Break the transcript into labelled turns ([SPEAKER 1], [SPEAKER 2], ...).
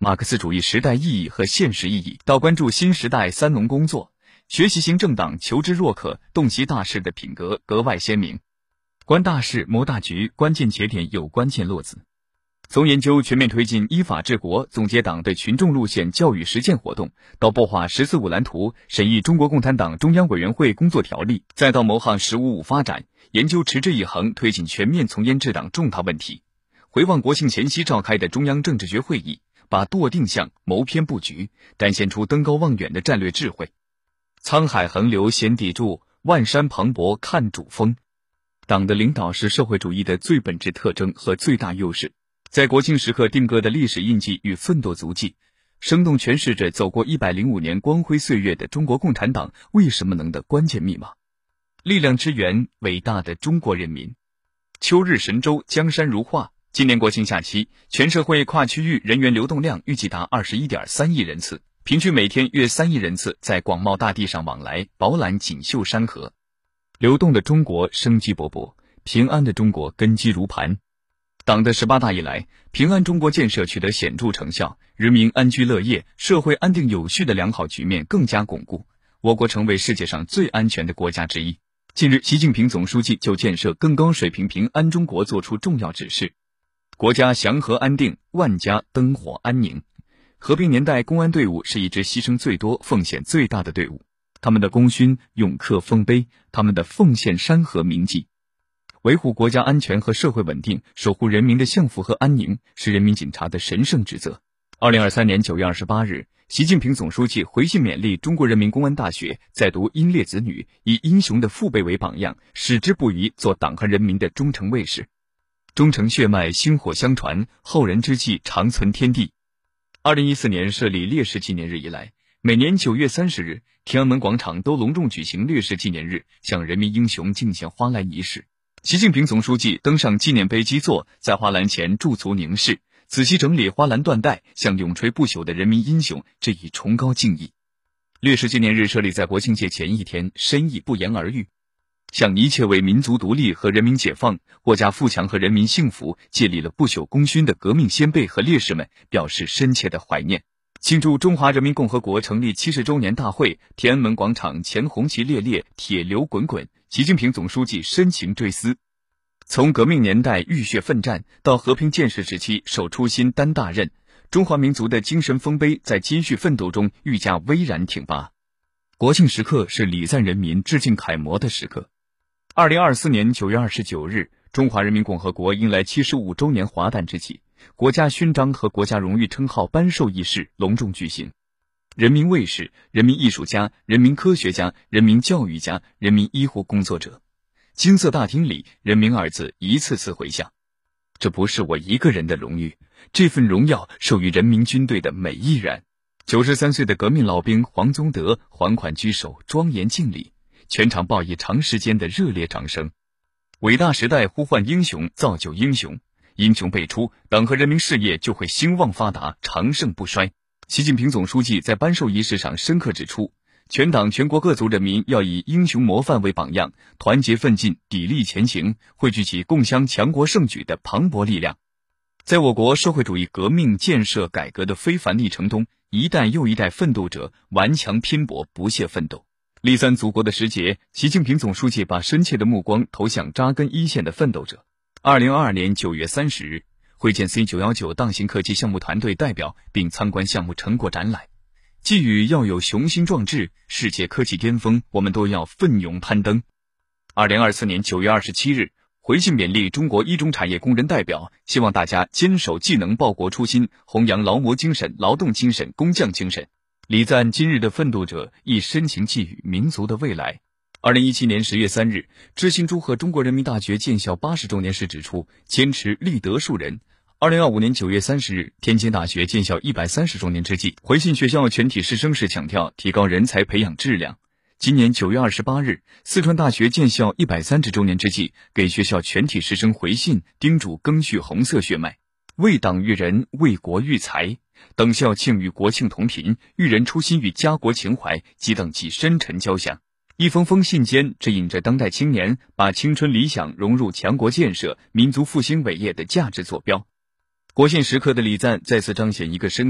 [SPEAKER 1] 马克思主义时代意义和现实意义，到关注新时代三农工作，学习型政党求知若渴，洞悉大事的品格格外鲜明。观大事，谋大局，关键节点有关键落子。从研究全面推进依法治国，总结党对群众路线教育实践活动，到擘画“十四五”蓝图，审议中国共产党中央委员会工作条例，再到谋划“十五五”发展，研究持之以恒推进全面从严治党重大问题。回望国庆前夕召开的中央政治局会议，把舵定向，谋篇布局，展现出登高望远的战略智慧。沧海横流显砥柱，万山磅礴看主峰。党的领导是社会主义的最本质特征和最大优势。在国庆时刻定格的历史印记与奋斗足迹，生动诠释着走过105年光辉岁月的中国共产党为什么能的关键密码。力量之源，伟大的中国人民。秋日神州，江山如画。今年国庆假期，全社会跨区域人员流动量预计达21.3亿人次，平均每天约3亿人次在广袤大地上往来，饱览锦绣山河。流动的中国生机勃勃，平安的中国根基如磐。党的18大以来，平安中国建设取得显著成效，人民安居乐业、社会安定有序的良好局面更加巩固，我国成为世界上最安全的国家之一。近日，习近平总书记就建设更高水平平安中国作出重要指示。国家祥和安定，万家灯火安宁。和平年代，公安队伍是一支牺牲最多、奉献最大的队伍，他们的功勋永刻丰碑，他们的奉献山河铭记。维护国家安全和社会稳定，守护人民的幸福和安宁，是人民警察的神圣职责。2023年9月28日，习近平总书记回信勉励中国人民公安大学在读英烈子女，以英雄的父辈为榜样，矢志不渝做党和人民的忠诚卫士。忠诚血脉薪火相传，后人之际长存天地。2014年设立烈士纪念日以来，每年9月30日，天安门广场都隆重举行烈士纪念日，向人民英雄敬献花篮仪式。习近平总书记登上纪念碑基座，在花篮前驻足凝视，仔细整理花篮缎带，向永垂不朽的人民英雄致以崇高敬意。烈士纪念日设立在国庆节前一天，深意不言而喻，向一切为民族独立和人民解放、国家富强和人民幸福建立了不朽功勋的革命先辈和烈士们表示深切的怀念。庆祝中华人民共和国成立70周年大会，天安门广场前红旗猎猎，铁流滚滚，习近平总书记深情追思。从革命年代浴血奋战，到和平建设时期守初心担大任，中华民族的精神丰碑在艰巨奋斗中愈加巍然挺拔。国庆时刻是礼赞人民、致敬楷模的时刻。2024年9月29日，中华人民共和国迎来75周年华诞之际，国家勋章和国家荣誉称号颁授仪式隆重举行。人民卫士、人民艺术家、人民科学家、人民教育家、人民医护工作者，金色大厅里，人民二字一次次回响。这不是我一个人的荣誉，这份荣耀授予人民军队的每一人。93岁的革命老兵黄宗德缓缓居首，庄严敬礼，全场报以长时间的热烈掌声。伟大时代呼唤英雄，造就英雄，英雄辈出，党和人民事业就会兴旺发达，长盛不衰。习近平总书记在颁授仪式上深刻指出，全党全国各族人民要以英雄模范为榜样，团结奋进，砥砺前行，汇聚起共襄强国盛举的磅礴力量。在我国社会主义革命建设改革的非凡历程中，一代又一代奋斗者顽强拼搏，不懈奋斗。力赞祖国的时节，习近平总书记把深切的目光投向扎根一线的奋斗者。2022年9月30日，会见 C919 大型科技项目团队代表，并参观项目成果展览。寄语要有雄心壮志，世界科技巅峰，我们都要奋勇攀登。2024年9月27日，回信勉励中国一中产业工人代表，希望大家坚守技能报国初心，弘扬劳模精神、劳动精神、工匠精神，礼赞今日的奋斗者，亦深情寄予民族的未来。2017年10月3日，致信祝贺中国人民大学建校80周年时指出，坚持立德树人。2025年9月30日，天津大学建校130周年之际，回信学校全体师生时强调提高人才培养质量。今年9月28日，四川大学建校130周年之际，给学校全体师生回信，叮嘱赓续红色血脉，为党育人，为国育才。等校庆与国庆同频，育人初心与家国情怀，即等其深沉交响。一封封信间指引着当代青年把青春理想融入强国建设、民族复兴伟业的价值坐标。国庆时刻的礼赞再次彰显一个深